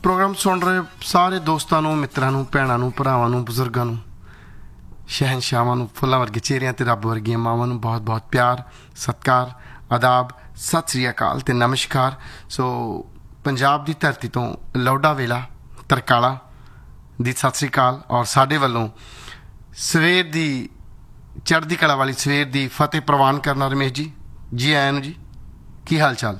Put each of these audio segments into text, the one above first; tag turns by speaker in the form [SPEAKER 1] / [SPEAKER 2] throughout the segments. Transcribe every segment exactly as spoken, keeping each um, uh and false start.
[SPEAKER 1] Programme ਸੁਣ ਰਹੇ ਸਾਰੇ ਦੋਸਤਾਂ ਨੂੰ, ਮਿੱਤਰਾਂ ਨੂੰ, ਭੈਣਾਂ ਨੂੰ, ਭਰਾਵਾਂ ਨੂੰ, ਬਜ਼ੁਰਗਾਂ ਨੂੰ, ਸ਼ਹਿਨਸ਼ਾਹਾਂ ਨੂੰ, ਫੁੱਲਾਂ ਵਰਗੇ ਚਿਹਰਿਆਂ ਤੇ ਰੱਬ ਵਰਗੀਆਂ ਮਾਵਾਂ ਨੂੰ ਬਹੁਤ ਬਹੁਤ ਪਿਆਰ, ਸਤਿਕਾਰ, ਆਦਾਬ, ਸਤਿ ਸ੍ਰੀ ਅਕਾਲ ਤੇ ਨਮਸਕਾਰ। ਸੋ ਪੰਜਾਬ ਦੀ ਧਰਤੀ ਤੋਂ ਲੌਡਾ ਵੇਲਾ ਤਰਕਾਲਾ ਦੀ ਸਤਿ ਸ੍ਰੀ ਅਕਾਲ ਔਰ ਸਾਡੇ ਵੱਲੋਂ ਸਵੇਰ ਦੀ ਚੜ੍ਹਦੀ ਕਲਾ ਵਾਲੀ ਸਵੇਰ ਦੀ ਫਤਿਹ ਪ੍ਰਵਾਨ ਕਰਨਾ। ਰਮੇਸ਼ ਜੀ, ਜੀ ਆਇਆਂ ਨੂੰ ਜੀ। ਕੀ ਹਾਲ ਚਾਲ?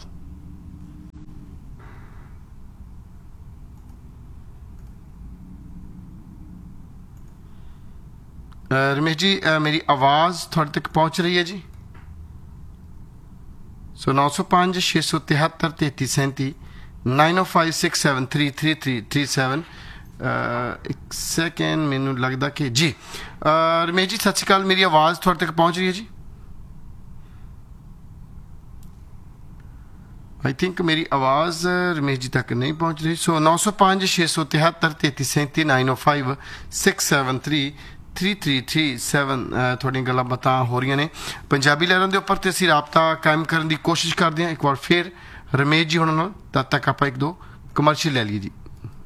[SPEAKER 1] ਰਮੇਸ਼ ਜੀ, ਮੇਰੀ ਆਵਾਜ਼ ਤੁਹਾਡੇ ਤੱਕ ਪਹੁੰਚ ਰਹੀ ਹੈ ਜੀ? ਸੋ ਨੌ ਸੌ ਪੰਜ ਛੇ ਸੌ ਤਿਹੱਤਰ ਤੇਤੀ ਸੈਂਤੀ ਨਾਈਨ ਓ five six seven three three three three seven. ਇੱਕ ਸੈਕਿੰਡ, ਮੈਨੂੰ ਲੱਗਦਾ ਕਿ ਜੀ ਰਮੇਸ਼ ਜੀ ਸਤਿ ਸ਼੍ਰੀ ਅਕਾਲ, ਮੇਰੀ ਆਵਾਜ਼ ਤੁਹਾਡੇ ਤੱਕ ਪਹੁੰਚ ਰਹੀ ਹੈ ਜੀ? आई थिंक मेरी आवाज़ रमेश जी तक नहीं पहुँच रही। सो नौ सौ पाँच छे सौ तिहत्तर तेती सैंती नाइन ओ five six seven three three three three seven थोड़ी गल्लां बातां हो रही ने पंजाबी लहरां दे उपर ते असीं राबता कायम करने की कोशिश करते हैं। एक बार फिर रमेश जी हुणां नाल तद तक आपां एक दो कमर्शियल ले लीए जी।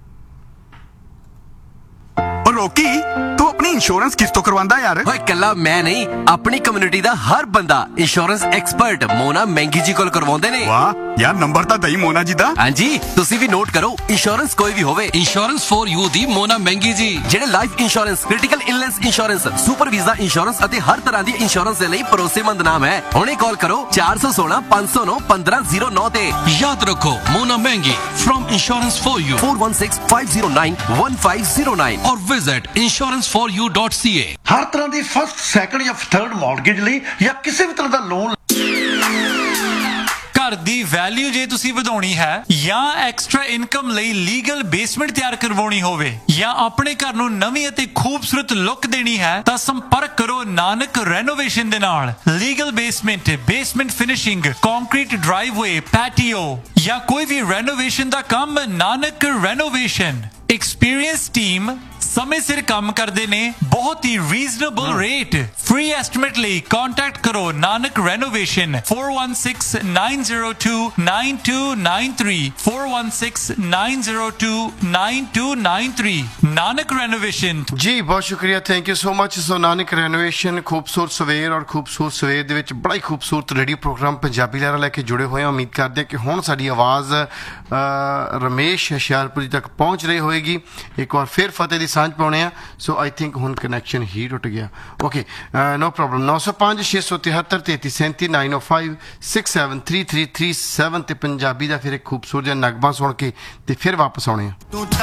[SPEAKER 2] रोकी, तू अपनी इंश्योरेंस किस तो करवांदा यार?
[SPEAKER 3] ओए कल्ला मैं नहीं, अपनी कम्युनिटी दा हर बंदा इंश्योरेंस एक्सपर्ट मोना मैंगी जी कोल करवाउंदे ने।
[SPEAKER 2] वाह यार, नंबर ता दई मोना जी दा।
[SPEAKER 3] हां जी, तुसी भी नोट करो, इंश्योरेंस कोई भी होवे,
[SPEAKER 4] insurance for you the Mona Maggi जी
[SPEAKER 3] ਜਿਹੜੇ life insurance, critical illness insurance, super visa insurance ਅਤੇ ਹਰ ਤਰ੍ਹਾਂ ਦੀ ਇੰਸ਼ੋਰੈਂਸ ਦੇ ਲਈ ਭਰੋਸੇਮੰਦ ਨਾਮ ਹੈ। ਹੁਣੇ ਕਾਲ ਕਰੋ ਚਾਰ ਸੌ ਸੋਲਾਂ ਪੰਜ ਸੌ ਨੌ ਪੰਦਰਾਂ ਜ਼ੀਰੋ ਨੌ ਤੇ।
[SPEAKER 4] याद रखो Mona Maggi from insurance for you
[SPEAKER 3] four one six five zero nine one five zero nine
[SPEAKER 4] और visit insurance for U dot C ए।
[SPEAKER 5] हर तरह की फर्स्ट सैकंड या थर्ड मॉर्गेज ਲਈ ਜਾਂ ਕਿਸੇ ਵੀ ਤਰ੍ਹਾਂ ਦਾ ਲੋਨ
[SPEAKER 6] ਘਰ ਦੀ ਵੈਲਿਊ ਜੇ ਤੁਸੀਂ ਵਧਾਉਣੀ ਹੈ ਜਾਂ ਐਕਸਟਰਾ ਇਨਕਮ ਲਈ ਲੀਗਲ ਬੇਸਮੈਂਟ ਤਿਆਰ ਕਰਵਾਉਣੀ ਹੋਵੇ ਜਾਂ ਆਪਣੇ ਘਰ ਨੂੰ ਨਵੀਂ ਅਤੇ ਖੂਬਸੂਰਤ ਲੁੱਕ ਦੇਣੀ ਹੈ ਤਾਂ ਸੰਪਰਕ ਕਰੋ ਨਾਨਕ ਰੈਨੋਵੇਸ਼ਨ ਦੇ ਨਾਲ। Legal basement, basement finishing, concrete ਡਰਾਈਵਵੇ, patio ਜਾਂ ਕੋਈ ਵੀ ਰੈਨੋਵੇਸ਼ਨ ਦਾ ਕੰਮ, ਨਾਨਕ ਰੈਨੋਵੇਸ਼ਨ। एक्सपीरियंस टीम समय सिर काम करते ने, बहुत ही रीजनेबल रेट। फ्री एस्टिमेट ਲਈ कांटेक्ट करो Nanak renovation four one six nine zero to nine to nine three four one six nine zero to nine to nine three. Nanak renovation
[SPEAKER 1] जी बहुत शुक्रिया, thank you so much. So Nanak renovation खूबसूरत सवेर और खूबसूरत सवेर ਦੇ ਵਿੱਚ ਬੜਾ ਹੀ ਖੂਬਸੂਰਤ ਰੇਡੀਓ ਪ੍ਰੋਗਰਾਮ ਪੰਜਾਬੀ ਲਹਿਰਾਂ ਲੈ ਕੇ ਜੁੜੇ ਹੋਏ ਹਾਂ। ਉਮੀਦ ਕਰਦੇ ਕਿ ਹੁਣ ਸਾਡੀ ਆਵਾਜ਼ ਰਮੇਸ਼ ਹੁਸ਼ਿਆਰਪੁਰੀ ਤੱਕ ਪਹੁੰਚ ਰਹੀ ਹੋਏਗੀ। ਇੱਕ ਵਾਰ ਫਿਰ ਫਤਿਹ ਦੀ ਸਾਂਝ ਪਾਉਣੇ ਆ। ਸੋ ਆਈ ਥਿੰਕ ਹੁਣ ਕਨੈਕਸ਼ਨ ਹੀ ਟੁੱਟ ਗਿਆ। Okay, no problem. ਨੌ ਸੌ ਪੰਜ ਛੇ ਸੌ ਤਿਹੱਤਰ ਤੇਤੀ ਸੈਂਤੀ ਨਾਈਨ ਓ five six seven three three three seven ਤੇ ਪੰਜਾਬੀ ਦਾ ਫਿਰ ਇੱਕ ਖੂਬਸੂਰਤ ਜਿਹਾ ਨਗਮਾ ਸੁਣ ਕੇ ਤੇ ਫਿਰ ਵਾਪਸ ਆਉਣੇ ਆ।